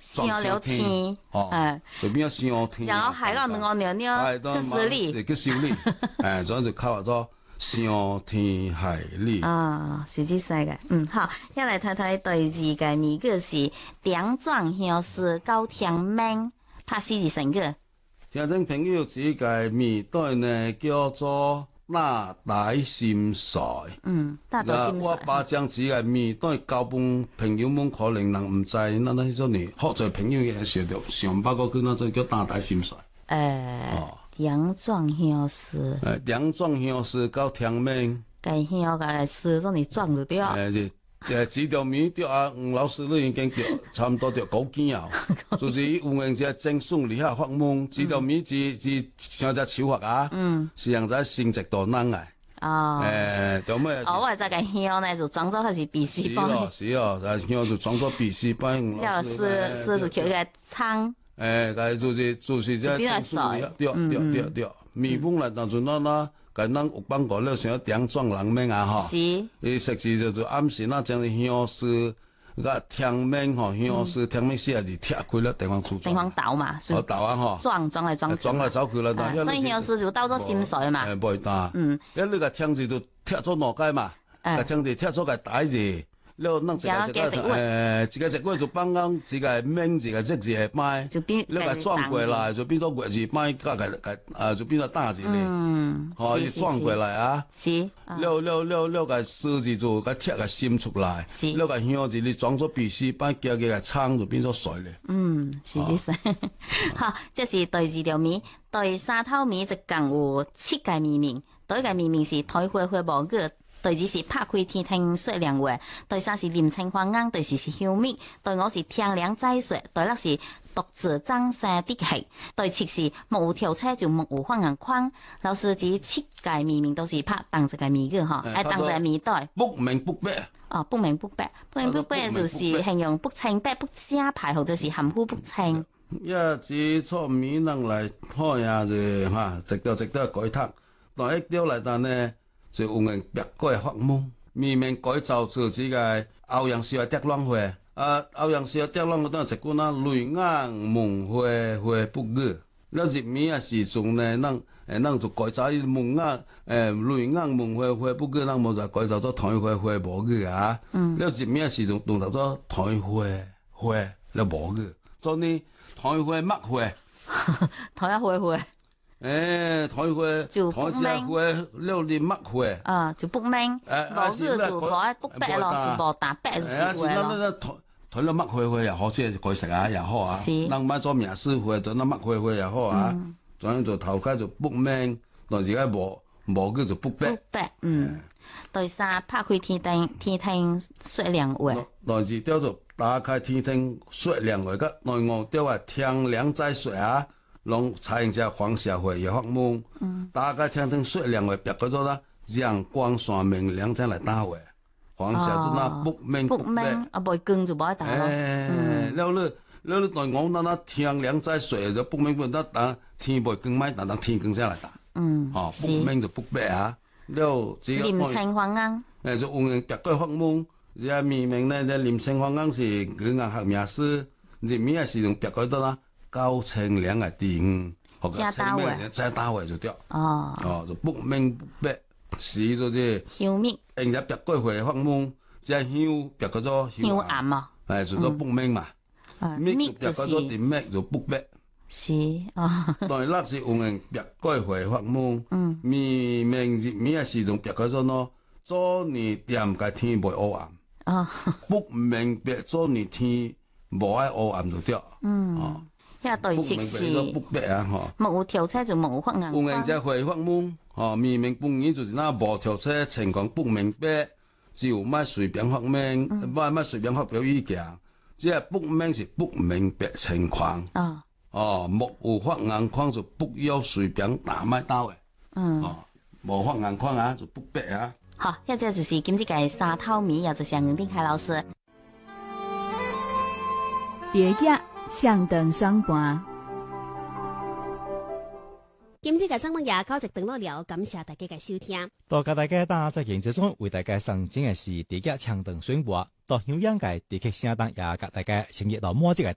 想了天， 就变咗想天。 然后海到两个尿尿去死里， 去修理，所以就靠做想天海里。 是这三个。好，要来睇睇第二个谜语是点状相思到天明，拍四字成句。 听众朋友，这个谜底呢叫做那大心碎。 大大心碎。 我把将这个谜底交帮朋友们，可能人唔知，那迄种呢，好在朋友也晓得，想不过佢那种叫大大心碎。 点状相思。 点状相思到天明。 该香该思，这你撞就对。 这条谜钓黄老师都已经钓差不多钓9件啊，就是有人这整顺利下发梦，这条谜是像只手法啊，是让在性质多难啊。做咩？ 我这个香呢就装作还是鼻屎包。 是哦，香就装作鼻屎包。 要是就叫个仓。 就是这整顺利对，谜本来当初那。咱有帮过了，像点状人命啊吼，伊实时就暗时那将相思个天明吼，相思天明4个字拆开了地方出。 地方倒嘛， 倒啊吼， 装来装走去了， 所以相思就倒做心碎嘛。 不会打，因你个天字就拆做哪解嘛，个天字拆做个大字。了，弄一个一个就放讲一个明一个日字下摆，了个转过来就变做月字摆，就变做大字咧。是转过来啊。 是。 了个四字就个贴个心出来。 是。 了个香字你装作鼻屎摆，加个仓就变做水咧。 是这是。好，这是第2条谜，第3套谜就共有7个谜面，第1个谜面是台花花无语。第2是拍开天庭说亮话，第3是林青花硬，第4是香蜜，第5是天凉再说，第6是独自张山的气，第7是木有跳车就木有放眼框。老师这7个谜面都是拍同一个谜语哈，同一个谜底。 不明不白。 不明不白，不明不白就是形容不清白、不正派或者是含糊不清。 这出谜人来看呀，就一条改读，但一条来但呢。就有人别个发梦，明明改造做这个欧阳修的蝶浪花，欧阳修的蝶浪花当一句那泪眼梦花花不语。了入面啊时阵呢，咱就改造伊梦眼泪眼梦花花不语，咱无就改造做台花花无语啊。了入面啊时阵动作做台花花了无语，所以台花墨花， 台花花。 台花就台花了你墨花就不明，无语就改不白咯，就无打白就是花咯。 台了墨花也好，即改食啊也好啊。人买做名师花，做那墨花也好啊。总样做头家就不明，但是个无语就不白。 不白，第3拍开天庭说亮话。 第2叫做打开天庭说亮话，个第5叫啊天凉再说啊。拢采用只黄社会也发梦，大家听听说亮话，别个做啦，让光线明亮再来打话。黄社就那不明不白， 袂光就无爱打咯。 了对我那天亮再说就不明不白，打天袂光咪，但天光才来打。不明就不白啊。了这个林青花硬， 就有人别个发梦，这明明呢，林青花硬是语言学名师，入面是用别个做啦。高清凉的电， 加打话， 再打话就对。就不明不白，是做这香蜜， 人家别个会发梦，这香别个做香暗嘛， 就做不明嘛。蜜别个做点蜜就不白。 是但那是有人别个会发梦，明明入面时阵别个做喏，昨日点个天袂乌暗。不明白昨日天无爱乌暗就对。 遐对7是不白啊吼， 木有跳车就木有放眼有人只会发梦，明明半夜就是那无跳车情况不明白，就莫随便发梦，莫随便发表意见。这不明是不明白情况。木有发眼眶就不要随便打麦刀的。无发眼眶啊就不白啊。 好，这就是今次个3套谜，也就是杨定凯老师。 第一。向灯双盘， 今次嘅新闻也到一段落了，感谢大家嘅收听。 多謝大家打在現實中為大家上陣嘅是第一槍燈宣佈，到香港嘅地區聲當也給大家成日到摸這個。